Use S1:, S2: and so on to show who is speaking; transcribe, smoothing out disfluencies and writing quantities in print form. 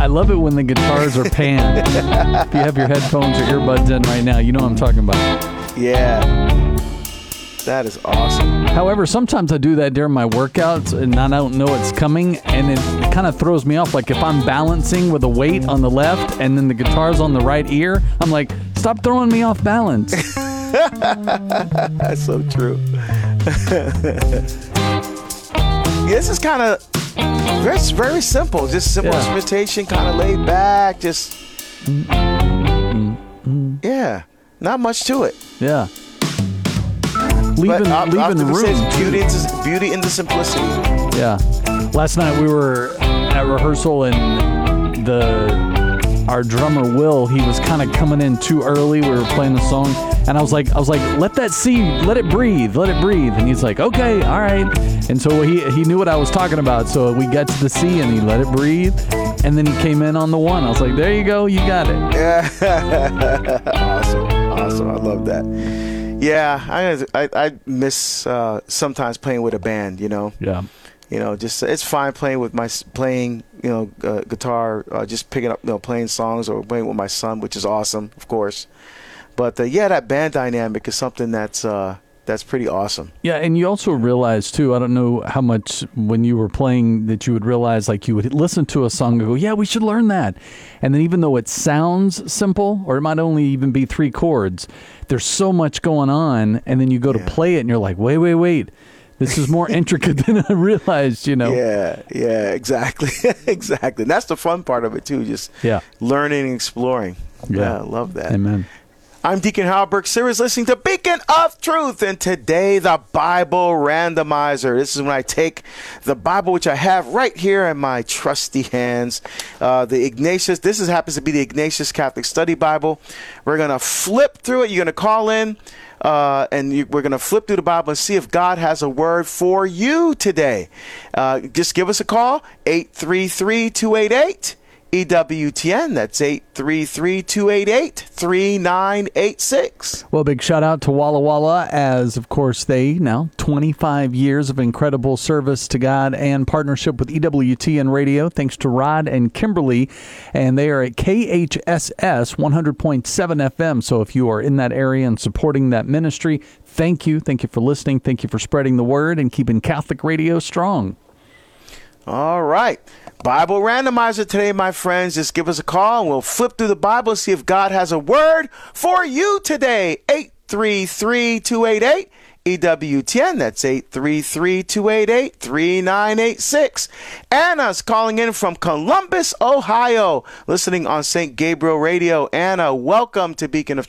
S1: I love it when the guitars are panned. If you have your headphones or earbuds in right now, you know what I'm talking about.
S2: Yeah. That is awesome.
S1: However, sometimes I do that during my workouts and I don't know it's coming, and it kind of throws me off. Like if I'm balancing with a weight on the left and then the guitar's on the right ear, I'm like, stop throwing me off balance.
S2: That's so true. This is kind of very simple. Just simple instrumentation, kind of laid back. Just, yeah, not much to it.
S1: Yeah. Leaving room.
S2: Beauty in the simplicity.
S1: Yeah. Last night we were at rehearsal and our drummer Will, he was kind of coming in too early. We were playing the song and I was like, let that C, let it breathe. And he's like, okay, all right. And so he knew what I was talking about. So we got to the C and he let it breathe. And then he came in on the one. I was like, there you go, you got it.
S2: Yeah. Awesome. I love that. Yeah, I miss sometimes playing with a band, you know.
S1: Yeah.
S2: You know, just it's fine playing with guitar, just picking up, playing songs or playing with my son, which is awesome, of course. But that band dynamic is something that's pretty awesome.
S1: Yeah, and you also realize too, I don't know how much when you were playing that you would realize, like you would listen to a song and go, yeah, we should learn that. And then even though it sounds simple, or it might only even be 3 chords, there's so much going on, and then you go to play it and you're like, wait. This is more intricate than I realized, you know.
S2: Yeah, exactly. Exactly. And that's the fun part of it too, just learning and exploring. Yeah, I love that.
S1: Amen.
S2: I'm Deacon Hal Burke Series, listening to Beacon of Truth, and today the Bible Randomizer. This is when I take the Bible, which I have right here in my trusty hands, the Ignatius. This happens to be the Ignatius Catholic Study Bible. We're going to flip through it. You're going to call in, we're going to flip through the Bible and see if God has a word for you today. Just give us a call, 833-288. EWTN, that's 833-288-3986.
S1: Well, big shout out to Walla Walla, as of course they now 25 years of incredible service to God and partnership with EWTN Radio. Thanks to Rod and Kimberly, and they are at KHSS 100.7 FM. So if you are in that area and supporting that ministry, thank you. Thank you for listening. Thank you for spreading the word and keeping Catholic radio strong.
S2: All right. Bible Randomizer today, my friends. Just give us a call and we'll flip through the Bible and see if God has a word for you today. 833-288 EWTN. That's 833-288-3986. Anna's calling in from Columbus, Ohio, listening on St. Gabriel Radio. Anna, welcome to Beacon of